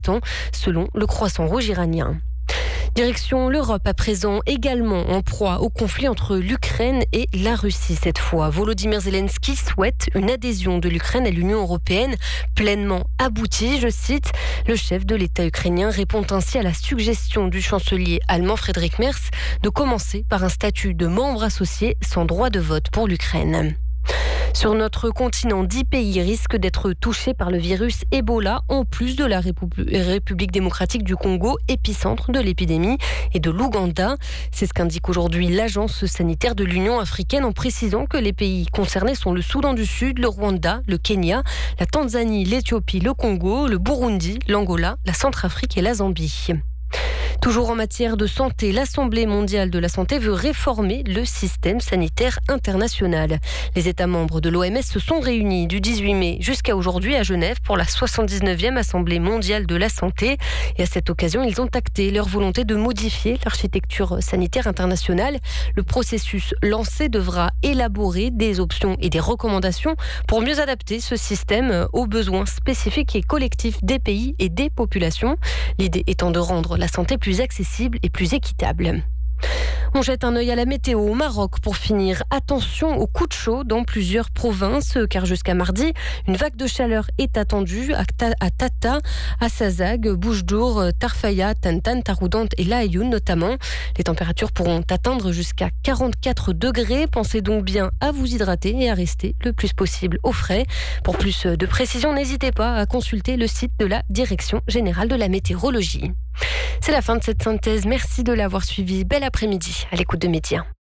temps, selon le Croissant Rouge iranien. Direction l'Europe à présent, également en proie au conflit entre l'Ukraine et la Russie cette fois. Volodymyr Zelensky souhaite une adhésion de l'Ukraine à l'Union européenne pleinement aboutie, je cite. Le chef de l'État ukrainien répond ainsi à la suggestion du chancelier allemand Friedrich Merz de commencer par un statut de membre associé sans droit de vote pour l'Ukraine. Sur notre continent, 10 pays risquent d'être touchés par le virus Ebola, en plus de la République démocratique du Congo, épicentre de l'épidémie, et de l'Ouganda. C'est ce qu'indique aujourd'hui l'Agence sanitaire de l'Union africaine, en précisant que les pays concernés sont le Soudan du Sud, le Rwanda, le Kenya, la Tanzanie, l'Éthiopie, le Congo, le Burundi, l'Angola, la Centrafrique et la Zambie. Toujours en matière de santé, l'Assemblée mondiale de la santé veut réformer le système sanitaire international. Les États membres de l'OMS se sont réunis du 18 mai jusqu'à aujourd'hui à Genève pour la 79e Assemblée mondiale de la santé. Et à cette occasion, ils ont acté leur volonté de modifier l'architecture sanitaire internationale. Le processus lancé devra élaborer des options et des recommandations pour mieux adapter ce système aux besoins spécifiques et collectifs des pays et des populations. L'idée étant de rendre la santé plus accessible et plus équitable. On jette un œil à la météo au Maroc pour finir. Attention aux coups de chaud dans plusieurs provinces, car jusqu'à mardi, une vague de chaleur est attendue à Tata, à Sazag, Boujdour, Tarfaya, Tantan, Taroudant et Laâyoune notamment. Les températures pourront atteindre jusqu'à 44 degrés. Pensez donc bien à vous hydrater et à rester le plus possible au frais. Pour plus de précision, n'hésitez pas à consulter le site de la Direction générale de la météorologie. C'est la fin de cette synthèse. Merci de l'avoir suivi. Bel après-midi à l'écoute de Média.